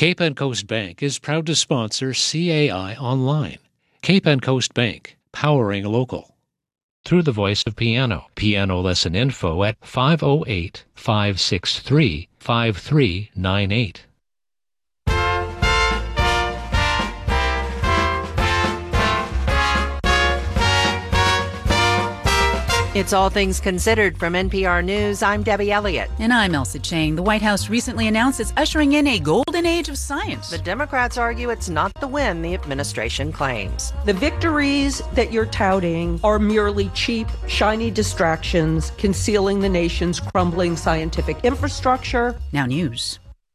Cape and Coast Bank is proud to sponsor CAI Online. Cape and Coast Bank, powering local. Through the voice of piano. Piano lesson info at 508-563-5398. It's All Things Considered from NPR News. I'm Debbie Elliott. And I'm Elsa Chang. The White House recently announced it's ushering in a golden age of science. The Democrats argue it's not the win the administration claims. The victories that you're touting are merely cheap, shiny distractions concealing the nation's crumbling scientific infrastructure. Now news.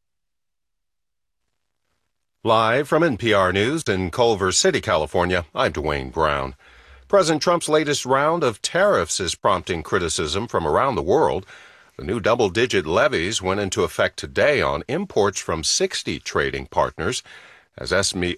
Live from NPR News in Culver City, California, I'm Dwayne Brown. President Trump's latest round of tariffs is prompting criticism from around the world. The new double-digit levies went into effect today on imports from 60 trading partners. As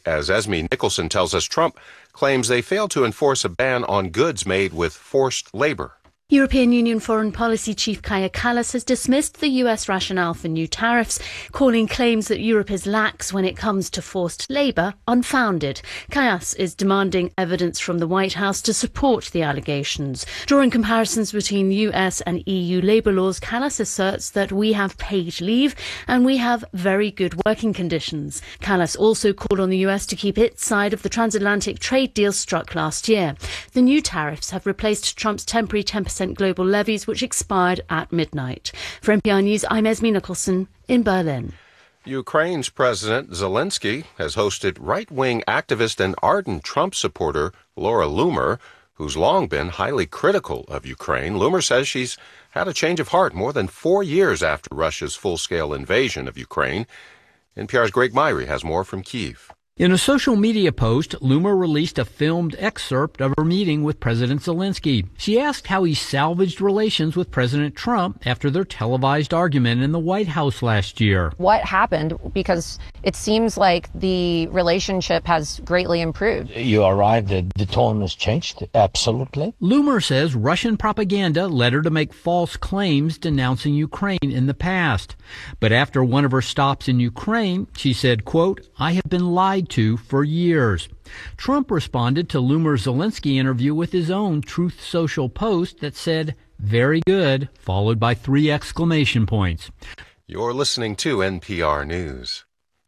Esme Nicholson tells us, Trump claims they failed to enforce a ban on goods made with forced labor. European Union Foreign Policy Chief Kaja Kallas has dismissed the US rationale for new tariffs, calling claims that Europe is lax when it comes to forced labour unfounded. Kallas is demanding evidence from the White House to support the allegations. Drawing comparisons between US and EU labour laws, Kallas asserts that we have paid leave and we have very good working conditions. Kallas also called on the US to keep its side of the transatlantic trade deal struck last year. The new tariffs have replaced Trump's temporary 10% global levies, which expired at midnight. For NPR News, I'm Esme Nicholson in Berlin. Ukraine's President Zelensky has hosted right-wing activist and ardent Trump supporter Laura Loomer, who's long been highly critical of Ukraine. Loomer says she's had a change of heart more than 4 years after Russia's full-scale invasion of Ukraine. NPR's Greg Myrie has more from Kyiv. In a social media post, Loomer released a filmed excerpt of her meeting with President Zelensky. She asked how he salvaged relations with President Trump after their televised argument in the White House last year. What happened? Because it seems like the relationship has greatly improved. You are right, the tone has changed, absolutely. Loomer says Russian propaganda led her to make false claims denouncing Ukraine in the past. But after one of her stops in Ukraine, she said, quote, "I have been lied to for years." Trump responded to Loomer's Zelensky interview with his own Truth Social post that said, "Very good," followed by 3 exclamation points. You're listening to NPR News.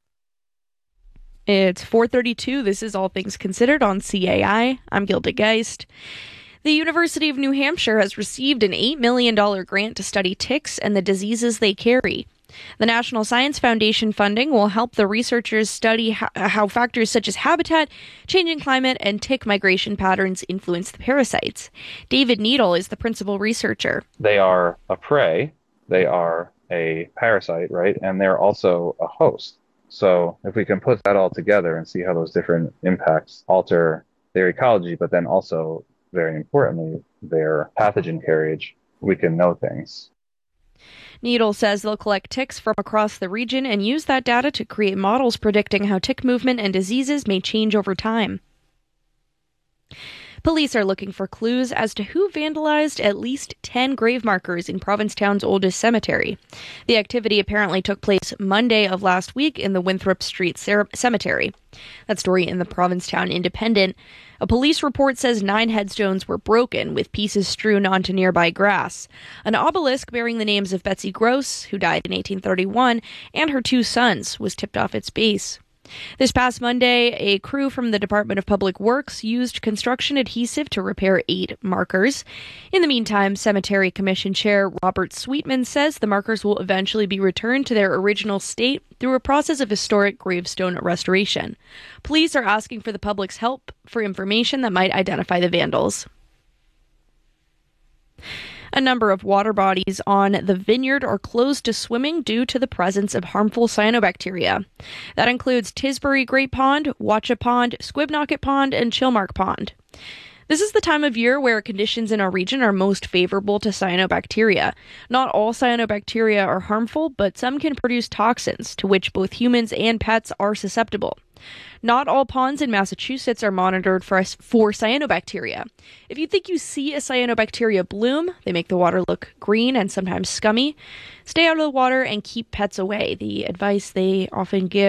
It's 4:32. This is All Things Considered on CAI. I'm Gilda Geist. The University of New Hampshire has received an $8 million grant to study ticks and the diseases they carry. The National Science Foundation funding will help the researchers study how factors such as habitat, changing climate, and tick migration patterns influence the parasites. David Needle is the principal researcher. They are a prey, they are a parasite, right? And they're also a host. So if we can put that all together and see how those different impacts alter their ecology, but then also, very importantly, their pathogen carriage, we can know things. Needle says they'll collect ticks from across the region and use that data to create models predicting how tick movement and diseases may change over time. Police are looking for clues as to who vandalized at least 10 grave markers in Provincetown's oldest cemetery. The activity apparently took place Monday of last week in the Winthrop Street Cemetery. That story in the Provincetown Independent. A police report says 9 headstones were broken, with pieces strewn onto nearby grass. An obelisk bearing the names of Betsy Gross, who died in 1831, and her 2 sons, was tipped off its base. This past Monday, a crew from the Department of Public Works used construction adhesive to repair 8 markers. In the meantime, Cemetery Commission Chair Robert Sweetman says the markers will eventually be returned to their original state through a process of historic gravestone restoration. Police are asking for the public's help for information that might identify the vandals. A number of water bodies on the Vineyard are closed to swimming due to the presence of harmful cyanobacteria. That includes Tisbury Great Pond, Watcha Pond, Squibnocket Pond, and Chilmark Pond. This is the time of year where conditions in our region are most favorable to cyanobacteria. Not all cyanobacteria are harmful, but some can produce toxins to which both humans and pets are susceptible. Not all ponds in Massachusetts are monitored for cyanobacteria. If you think you see a cyanobacteria bloom, they make the water look green and sometimes scummy. Stay out of the water and keep pets away. The advice they often give